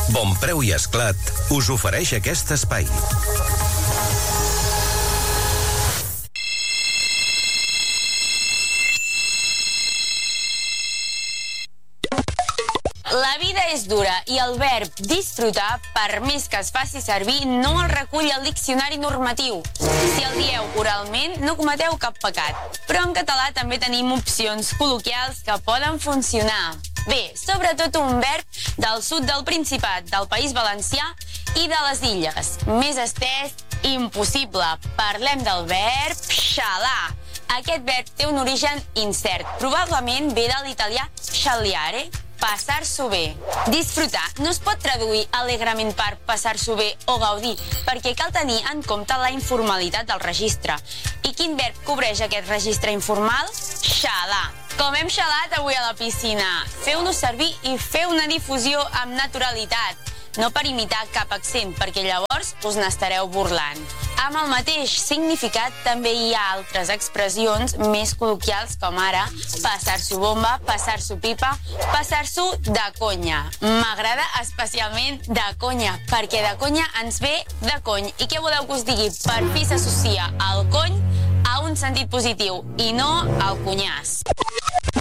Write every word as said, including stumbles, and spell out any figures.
Bon Preu i Esclat us ofereix aquest espai. La vida és dura i el verb disfrutar, per més que es faci servir, no el recull el diccionari normatiu. Si el dieu oralment, no cometeu cap pecat. Però en català també tenim opcions col·loquials que poden funcionar. Bé, sobretot un verb del sud del Principat, del País Valencià i de les Illes. Més estès, impossible. Parlem del verb xalar. Aquest verb té un origen incert. Probablement ve de l'italià xaliare, passar-s'ho bé. Disfrutar no es pot traduir alegrement per passar-s'ho bé o gaudir, perquè cal tenir en compte la informalitat del registre. I quin verb cobreix aquest registre informal? Xalar. Com hem xalat avui a la piscina. Feu-nos servir i feu una difusió amb naturalitat. No per imitar cap accent, perquè llavors us n'estareu burlant. Amb el mateix significat també hi ha altres expressions més col·loquials com ara passar-s'ho bomba, passar-s'ho pipa, passar-s'ho de conya. M'agrada especialment de conya, perquè de conya ens ve de cony. I què voleu que us digui? Per fi s'associa el cony a un sentit positiu i no al cunyàs.